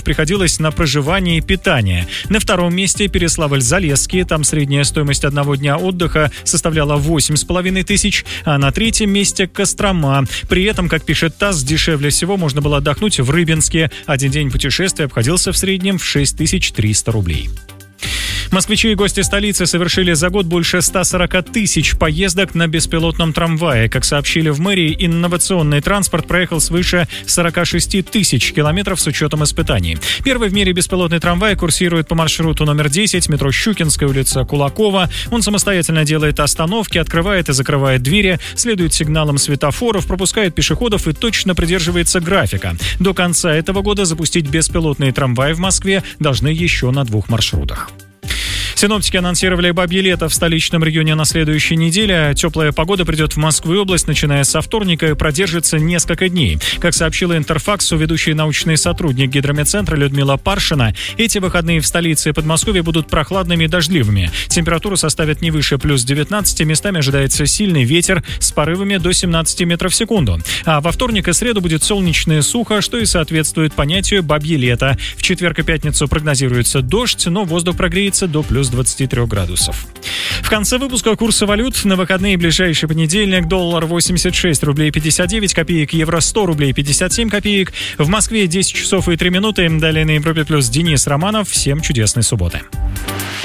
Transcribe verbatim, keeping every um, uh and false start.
приходилось на проживание и питание. На втором месте Переславль-Залесский, там средняя стоимость одного дня отдыха составляла восемь с половиной тысяч, а на третьем месте Кострома. При этом, как пишет ТАСС, дешевле всего можно было отдохнуть в Рыбинске. Один день путешествия обходился в среднем в шесть тысяч триста рублей. Москвичи и гости столицы совершили за год больше ста сорока тысяч поездок на беспилотном трамвае. Как сообщили в мэрии, инновационный транспорт проехал свыше сорока шести тысяч километров с учетом испытаний. Первый в мире беспилотный трамвай курсирует по маршруту номер десять, метро Щукинская, улица Кулакова. Он самостоятельно делает остановки, открывает и закрывает двери, следует сигналам светофоров, пропускает пешеходов и точно придерживается графика. До конца этого года запустить беспилотные трамваи в Москве должны еще на двух маршрутах. Синоптики анонсировали бабье лето в столичном регионе на следующей неделе. Теплая погода придет в Москву и область, начиная со вторника, и продержится несколько дней. Как сообщила Интерфаксу ведущий научный сотрудник Гидрометцентра Людмила Паршина, эти выходные в столице и Подмосковье будут прохладными и дождливыми. Температура составит не выше плюс девятнадцати, местами ожидается сильный ветер с порывами до семнадцати метров в секунду. А во вторник и среду будет солнечно и сухо, что и соответствует понятию бабье лето. В четверг и пятницу прогнозируется дождь, но воздух прогреется до плюс двадцати трёх градусов. В конце выпуска курсы валют. На выходные ближайший понедельник доллар восемьдесят шесть рублей пятьдесят девять копеек, евро сто рублей пятьдесят семь копеек. В Москве десять часов и три минуты. Далее на Европе плюс Денис Романов. Всем чудесной субботы.